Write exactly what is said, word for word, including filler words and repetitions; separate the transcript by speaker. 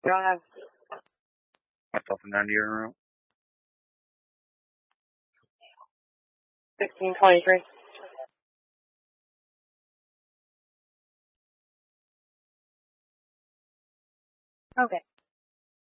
Speaker 1: Drive.
Speaker 2: Myself a ninety year route.
Speaker 1: sixteen twenty-three. Okay.